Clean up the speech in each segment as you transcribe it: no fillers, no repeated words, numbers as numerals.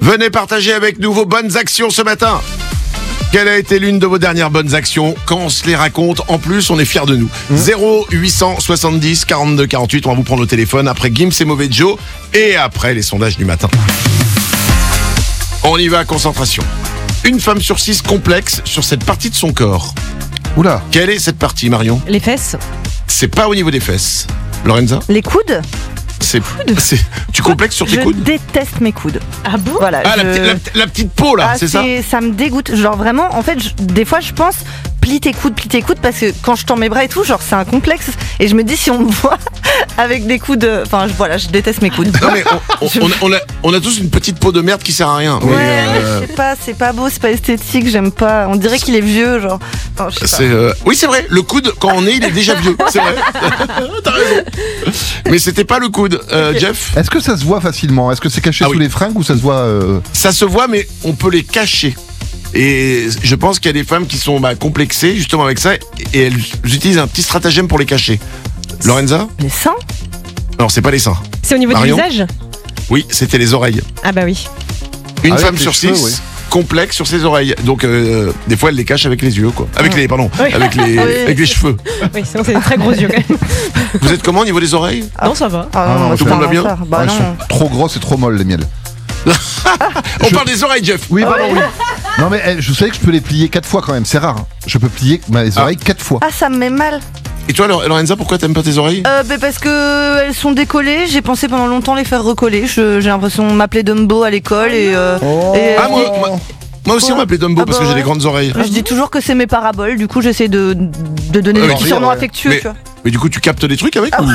Venez partager avec nous vos bonnes actions ce matin. Quelle a été l'une de vos dernières bonnes actions? Quand on se les raconte, en plus, on est fiers de nous. 0870 42 48, on va vous prendre au téléphone après Gims et Mauvais Joe et après les sondages du matin. On y va, concentration. Une femme sur 6 complexe sur cette partie de son corps. Oula. Quelle est cette partie, Marion? Les fesses. C'est pas au niveau des fesses. Lorenza? Les coudes. Tu complexes sur tes Je coudes? déteste mes coudes. Ah bon? Voilà. Ah, la petite peau là, Ah, c'est ça? Ça me dégoûte. Genre vraiment, en fait, des fois je pense plie tes coudes, parce que quand je tends mes bras et tout, genre c'est un complexe. Et je me dis si on me voit avec des coudes, enfin voilà, je déteste mes coudes. Non mais on a tous une petite peau de merde qui sert à rien. Ouais, Mais, je sais pas, c'est pas beau, c'est pas esthétique, j'aime pas. On dirait qu'il est vieux, genre. Enfin, je sais pas. Oui, c'est vrai, le coude, quand on est, il est déjà vieux. C'est vrai. T'as raison. Mais c'était pas le coude. Jeff? Est-ce que ça se voit facilement? Est-ce que c'est caché Ah sous oui. les fringues ou ça se voit Ça se voit, mais on peut les cacher. Et je pense qu'il y a des femmes qui sont complexées justement avec ça et elles utilisent un petit stratagème pour les cacher. Lorenza? Les seins? Non, c'est pas les seins. C'est au niveau Marion? du visage? Oui, c'était les oreilles. Ah bah oui. Une Avec femme les sur cheveux, 6 oui. complexe sur ses oreilles. Donc des fois elle les cache avec les yeux quoi. Avec les Oui. avec les cheveux. Oui, sinon c'est des très gros yeux quand même. Vous êtes comment au niveau des oreilles? Non, ça va. Ah non, moi, tout je le monde peux va bien rien faire. Bah elles non. sont trop grosses et trop molles les miels. On parle des oreilles, Jeff. Oui, pardon, oui. Non mais je savais que je peux les plier 4 fois quand même, c'est rare. Hein. Je peux plier mes oreilles 4 fois. Ah, ça me met mal. Et toi Lorenza, pourquoi t'aimes pas tes oreilles? Parce que elles sont décollées. J'ai pensé pendant longtemps les faire recoller. J'ai l'impression de m'appeler Dumbo à l'école et Ah, moi aussi on m'appelait Dumbo Ah parce bah que j'ai ouais. des grandes oreilles. je dis toujours que c'est mes paraboles. Du coup, j'essaie de donner Ah des oui. petits surnoms Ouais. affectueux. Mais, Tu vois. mais du coup tu captes des trucs avec ou...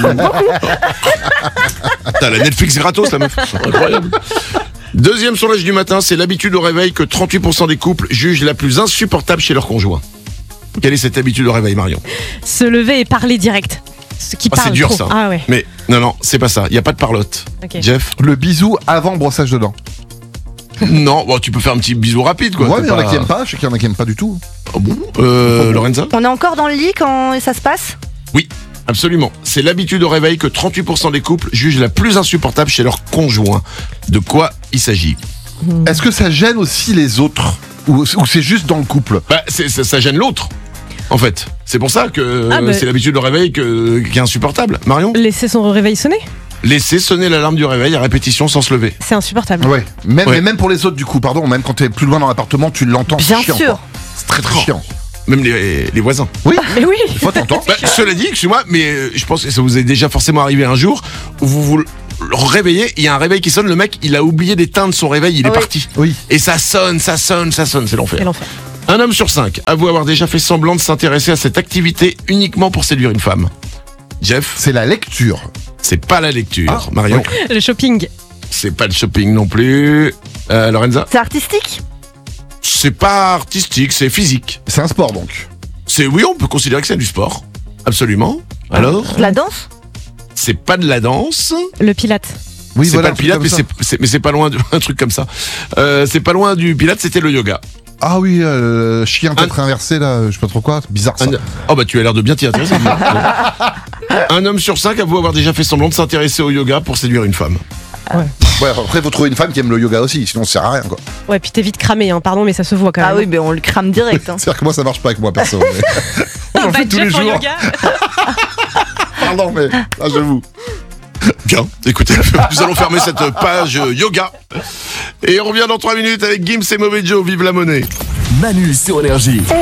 T'as la Netflix gratos la meuf. C'est incroyable. Deuxième sondage du matin, c'est l'habitude au réveil que 38% des couples jugent la plus insupportable chez leur conjoint. Quelle est cette habitude au réveil, Marion? Se lever et parler direct. Ce qui Ah, parle c'est dur trop. ça. Ah ouais. Mais non, c'est pas ça. Il y a pas de parlotte. Ok. Jeff? Le bisou avant brossage de dents. Non, bon, tu peux faire un petit bisou rapide quoi. Ouais, T'es mais il y en a pas- qui aiment pas, je sais qu'il y en a qui aiment pas du tout. Ah bon Lorenza? On est encore dans le lit quand ça se passe. Oui, absolument. C'est l'habitude au réveil que 38% des couples jugent la plus insupportable chez leur conjoint. De quoi il s'agit? Est-ce que ça gêne aussi les autres ou c'est juste dans le couple? Ça gêne l'autre, en fait. C'est pour ça que c'est l'habitude au réveil qui est insupportable. Marion? Laisser son réveil sonner, Laisser sonner l'alarme du réveil à répétition sans se lever. c'est insupportable. Ouais. Ouais. Mais même pour les autres du coup, pardon, même quand t'es plus loin dans l'appartement, tu l'entends. Bien c'est chiant, sûr. quoi. C'est très très chiant. Même les voisins. Oui. Mais oui. Des fois t'entends. Cela dit, excuse-moi, mais je pense que ça vous est déjà forcément arrivé un jour où vous le réveillez, il y a un réveil qui sonne, le mec il a oublié d'éteindre son réveil, il est Oui. parti. Oui. Et ça sonne, c'est l'enfer. Quel enfer. Un homme sur 5 avoue avoir déjà fait semblant de s'intéresser à cette activité uniquement pour séduire une femme. Jeff, C'est la lecture. c'est pas la lecture. Ah, Marion, Le shopping. c'est pas le shopping non plus. Lorenza, C'est artistique. c'est pas artistique, c'est physique. C'est un sport donc. Oui, on peut considérer que c'est du sport. Absolument. Alors, La danse. c'est pas de la danse. Le pilate. Oui, C'est voilà, pas le un truc pilate, comme mais ça. c'est pas loin d'un truc comme ça. C'est pas loin du pilate, c'était le yoga. Ah oui, chien tête inversée là, je sais pas trop quoi, bizarre ça. Oh bah tu as l'air de bien t'y intéresser. Un homme sur 5 avoue avoir déjà fait semblant de s'intéresser au yoga pour séduire une femme. Ouais, après faut trouver une femme qui aime le yoga aussi, sinon ça sert à rien quoi. Ouais, puis t'es vite cramé, hein. Pardon, mais ça se voit quand même. Ah oui, mais on le crame direct. Hein. C'est-à-dire que moi ça marche pas avec moi perso. Mais... J'en Bah, fais tous les Jeff en jours. yoga. Pardon mais là j'avoue. Bien, écoutez, nous allons fermer cette page yoga. Et on revient dans 3 minutes avec Gims et Mauvais Joe, vive la monnaie. Manu sur Énergie.